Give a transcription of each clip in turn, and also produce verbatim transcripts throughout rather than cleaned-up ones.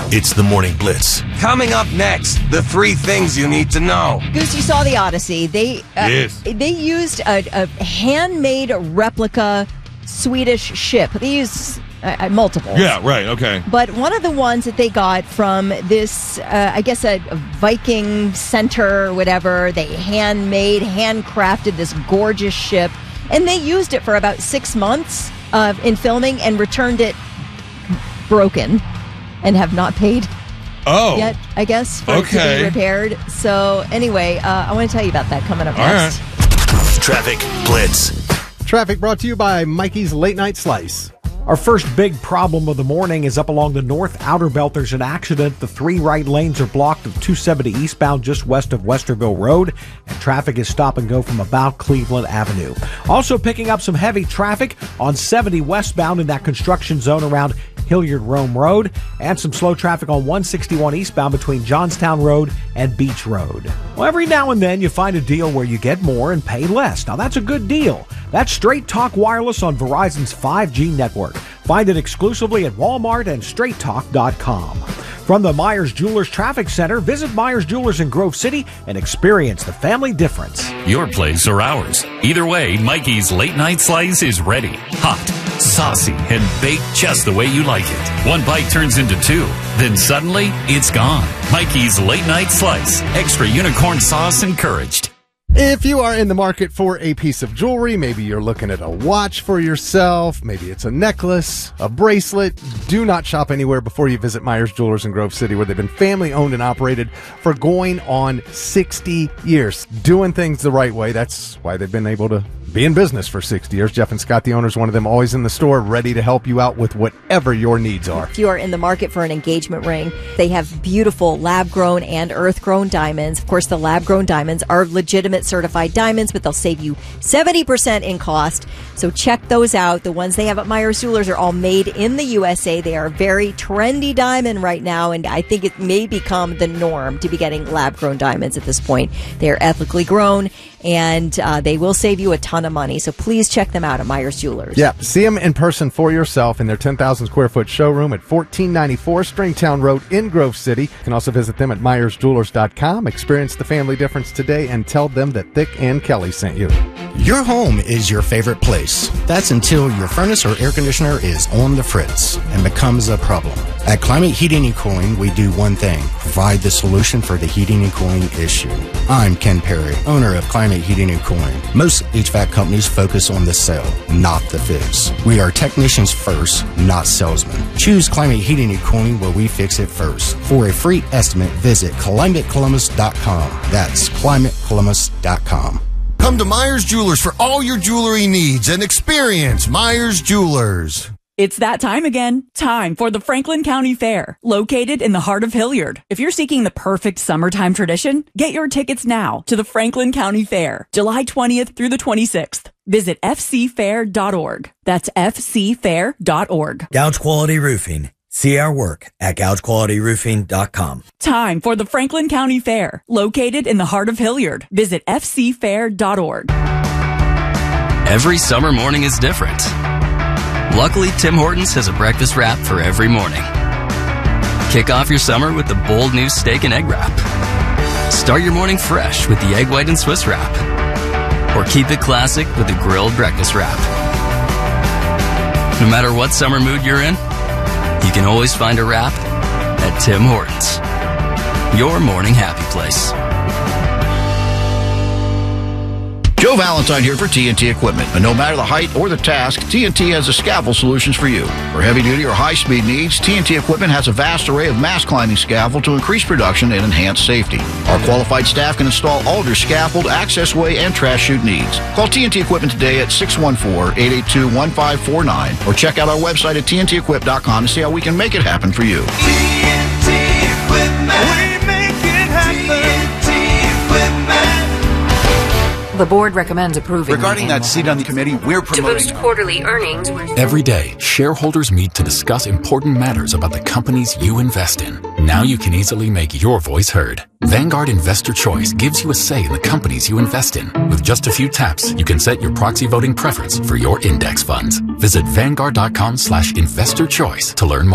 It's the Morning Blitz. Coming up next, the three things you need to know. Goose, you saw the Odyssey. They uh, Yes. they used a, a handmade replica Swedish ship. They used uh, multiple. Yeah, right, okay. But one of the ones that they got from this, uh, I guess, a, a Viking center or whatever, they handmade, handcrafted this gorgeous ship, and they used it for about six months uh, in filming and returned it broken and have not paid Oh. yet, I guess, for Okay. it to be repaired. So anyway, uh, I want to tell you about that coming up All next. right. Traffic Blitz. Traffic brought to you by Mikey's Late Night Slice. Our first big problem of the morning is up along the north outer belt. There's an accident. The three right lanes are blocked of two seventy eastbound just west of Westerville Road, and traffic is stop and go from about Cleveland Avenue. Also picking up some heavy traffic on seventy westbound in that construction zone around Hilliard Rome Road, and some slow traffic on one sixty-one eastbound between Johnstown Road and Beach Road. Well, every now and then you find a deal where you get more and pay less. Now that's a good deal. That's Straight Talk Wireless on Verizon's five G network. Find it exclusively at Walmart and straight talk dot com. From the Myers Jewelers Traffic Center, visit Myers Jewelers in Grove City and experience the family difference. Your place or ours. Either way, Mikey's Late Night Slice is ready. Hot, saucy, and baked just the way you like it. One bite turns into two. Then suddenly, it's gone. Mikey's Late Night Slice. Extra unicorn sauce encouraged. If you are in the market for a piece of jewelry, maybe you're looking at a watch for yourself, maybe it's a necklace, a bracelet, do not shop anywhere before you visit Myers Jewelers in Grove City, where they've been family owned and operated for going on sixty years, doing things the right way. That's why they've been able to be in business for sixty years. Jeff and Scott, the owners, one of them, always in the store, ready to help you out with whatever your needs are. If you are in the market for an engagement ring, they have beautiful lab-grown and earth-grown diamonds. Of course, the lab-grown diamonds are legitimate certified diamonds, but they'll save you seventy percent in cost. So check those out. The ones they have at Myers Jewelers are all made in the U S A. They are a very trendy diamond right now, and I think it may become the norm to be getting lab-grown diamonds at this point. They are ethically grown, and uh, they will save you a ton of money. So please check them out at Myers Jewelers. Yeah, see them in person for yourself in their ten thousand square foot showroom at fourteen ninety-four Stringtown Road in Grove City. You can also visit them at myers jewelers dot com. Experience the family difference today and tell them that Thick and Kelly sent you. Your home is your favorite place. That's until your furnace or air conditioner is on the fritz and becomes a problem. At Climate Heating and Cooling, we do one thing: provide the solution for the heating and cooling issue. I'm Ken Perry, owner of Climate Heating and Cooling. Most H V A C companies focus on the sale, not the fix. We are technicians first, not salesmen. Choose Climate Heating and Cooling, where we fix it first. For a free estimate, visit climate columbus dot com. That's climate columbus dot com. Come to Myers Jewelers for all your jewelry needs and experience Myers Jewelers. It's that time again. Time for the Franklin County Fair, located in the heart of Hilliard. If you're seeking the perfect summertime tradition, get your tickets now to the Franklin County Fair, July twentieth through the twenty-sixth. Visit f c fair dot org. That's f c fair dot org. Gouge Quality Roofing. See our work at gouge quality roofing dot com. Time for the Franklin County Fair, located in the heart of Hilliard. Visit f c fair dot org. Every summer morning is different. Luckily, Tim Hortons has a breakfast wrap for every morning. Kick off your summer with the bold new steak and egg wrap. Start your morning fresh with the egg white and Swiss wrap. Or keep it classic with the grilled breakfast wrap. No matter what summer mood you're in, you can always find a wrap at Tim Hortons. Your morning happy place. Joe Valentine here for T N T Equipment. And no matter the height or the task, T N T has the scaffold solutions for you. For heavy-duty or high-speed needs, T N T Equipment has a vast array of mast climbing scaffold to increase production and enhance safety. Our qualified staff can install all of your scaffold, access way, and trash chute needs. Call T N T Equipment today at six one four, eight eight two, one five four nine or check out our website at T N T equip dot com to see how we can make it happen for you. T N T Equipment. We make it happen. T N T Equipment. The board recommends approving. Regarding that seat on the committee, we're promoting. To boost quarterly earnings. Every day, shareholders meet to discuss important matters about the companies you invest in. Now you can easily make your voice heard. Vanguard Investor Choice gives you a say in the companies you invest in. With just a few taps, you can set your proxy voting preference for your index funds. Visit vanguard dot com slash investor choice to learn more.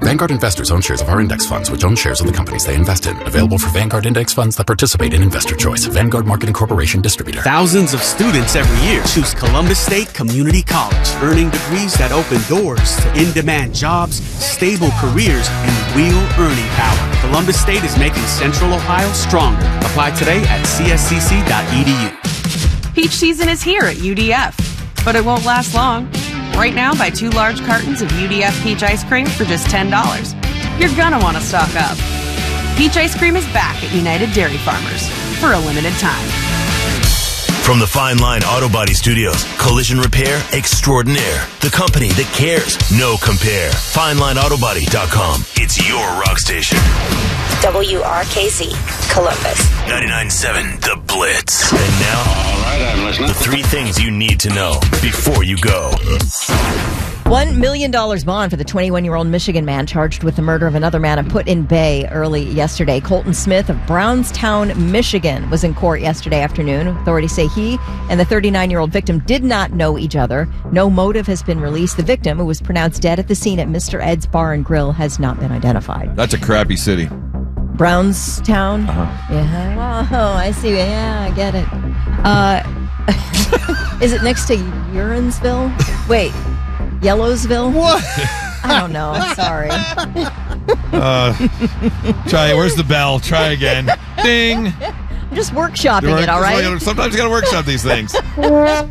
Vanguard investors own shares of our index funds, which own shares of the companies they invest in. Available for Vanguard index funds that participate in Investor Choice. Vanguard Marketing Corporation Distributor. Thousands of students every year choose Columbus State Community College, earning degrees that open doors to in-demand jobs, stable careers, and real earning power. Columbus State is making Central Ohio stronger. Apply today at c s c c dot e d u. Peach season is here at U D F, but it won't last long. Right now, buy two large cartons of U D F peach ice cream for just ten dollars. You're gonna want to stock up. Peach ice cream is back at United Dairy Farmers for a limited time. From the Fine Line Auto Body Studios, collision repair extraordinaire. The company that cares, no compare. fine line auto body dot com. It's your rock station. W R K Z, Columbus. ninety-nine point seven The Blitz. And now, all right, I'm listening. The three things you need to know before you go. One million dollars bond for the twenty-one-year-old Michigan man charged with the murder of another man and put in bay early yesterday. Colton Smith of Brownstown, Michigan, was in court yesterday afternoon. Authorities say he and the thirty-nine-year-old victim did not know each other. No motive has been released. The victim, who was pronounced dead at the scene at Mister Ed's Bar and Grill, has not been identified. That's a crappy city. Brownstown? Uh-huh. Yeah. Oh, I see. Yeah, I get it. Uh, is it next to Urinsville? Wait. Yellowsville? What? I don't know. Sorry. Uh, try. Where's the bell? Try again. Ding. I'm just workshopping Work, it, all right? Like, sometimes you got to workshop these things. Not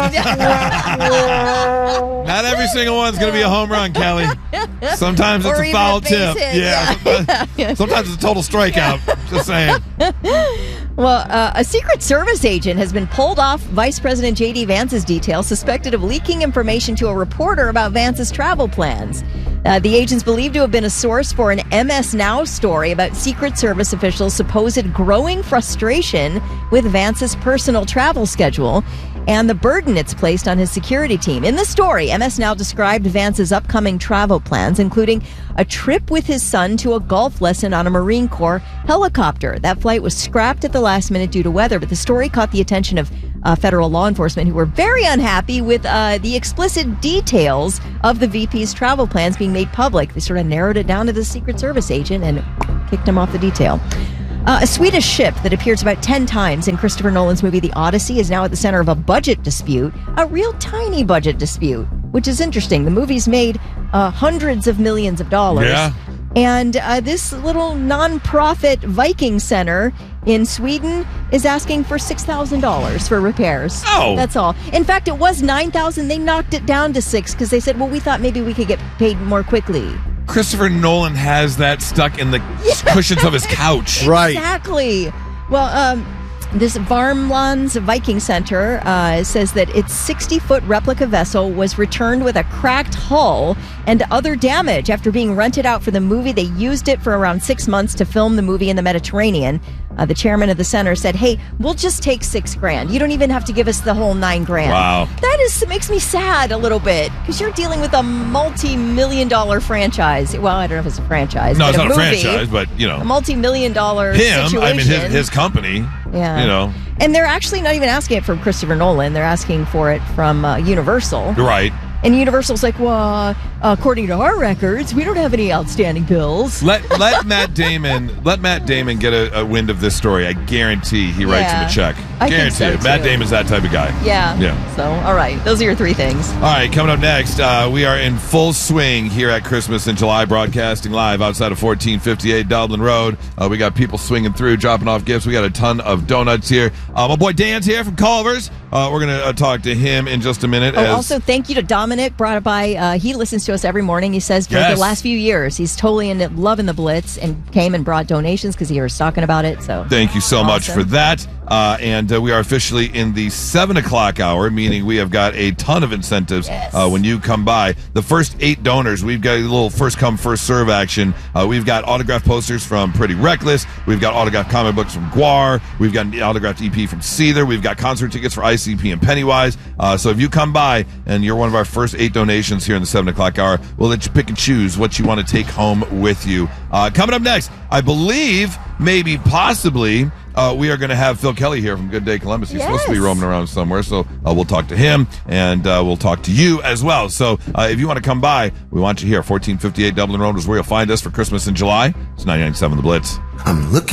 every single one's going to be a home run, Kelly. Sometimes it's Or a even foul a base tip. hit. Yeah. Yeah. Sometimes, sometimes it's a total strikeout. Just saying. Well, uh, a Secret Service agent has been pulled off Vice President J D. Vance's detail, suspected of leaking information to a reporter about Vance's travel plans. Uh, the agent's believed to have been a source for an M S Now story about Secret Service officials' supposed growing frustration with Vance's personal travel schedule and the burden it's placed on his security team. In the story, M S Now described Vance's upcoming travel plans, including a trip with his son to a golf lesson on a Marine Corps helicopter. That flight was scrapped at the last minute due to weather, but the story caught the attention of uh, federal law enforcement who were very unhappy with uh, the explicit details of the V P's travel plans being made public. They sort of narrowed it down to the Secret Service agent and kicked him off the detail. Uh, a Swedish ship that appears about ten times in Christopher Nolan's movie The Odyssey is now at the center of a budget dispute, a real tiny budget dispute, which is interesting. The movie's made uh, hundreds of millions of dollars. Yeah. And uh, this little non-profit Viking center in Sweden is asking for six thousand dollars for repairs. Oh. That's all. In fact, it was nine thousand dollars. They knocked it down to six because they said, well, we thought maybe we could get paid more quickly. Christopher Nolan has that stuck in the cushions of his couch. Right. Exactly. Well, um, this Varmlands Viking Center uh, says that its sixty-foot replica vessel was returned with a cracked hull and other damage after being rented out for the movie. They used it for around six months to film the movie in the Mediterranean. Uh, the chairman of the center said, hey, we'll just take six grand. You don't even have to give us the whole nine grand. Wow. That is, makes me sad a little bit because you're dealing with a multi-million dollar franchise. Well, I don't know if it's a franchise. No, but it's a not movie, a franchise, but, you know. A multi-million dollar Him, situation. I mean, his, his company. Yeah. You know. And they're actually not even asking it from Christopher Nolan. They're asking for it from uh, Universal. Right. And Universal's like, well, uh, according to our records, we don't have any outstanding bills. Let let Matt Damon let Matt Damon get a, a wind of this story. I guarantee he writes Yeah. him a check. I think Guarantee so, it. Matt too. Damon's that type of guy. Yeah. Yeah. So, all right. Those are your three things. All right, coming up next, uh, we are in full swing here at Christmas in July, broadcasting live outside of fourteen fifty-eight Dublin Road. Uh, we got people swinging through, dropping off gifts. We got a ton of donuts here. Uh, my boy Dan's here from Culver's. Uh, we're going to uh, talk to him in just a minute. Oh, as also, thank you to Dominic, brought it by. Uh, he listens to us every morning. He says for Yes. the last few years, he's totally into loving the Blitz and came and brought donations because he heard us talking about it. So Thank you so much Awesome. for that. Uh, and uh, we are officially in the seven o'clock hour, meaning we have got a ton of incentives uh, when you come by. The first eight donors, we've got a little first come, first serve action. Uh, we've got autographed posters from Pretty Reckless. We've got autographed comic books from Guar. We've got an autographed E P from Seether. We've got concert tickets for I C P and Pennywise. Uh, so if you come by and you're one of our first eight donations here in the seven o'clock hour, we'll let you pick and choose what you want to take home with you. Uh, coming up next, I believe, maybe, possibly, uh, we are going to have Phil Kelly here from Good Day Columbus. He's Yes. supposed to be roaming around somewhere, so uh, we'll talk to him, and uh, we'll talk to you as well. So uh, if you want to come by, we want you here. fourteen fifty-eight Dublin Road is where you'll find us for Christmas in July. It's ninety-nine point seven The Blitz. I'm looking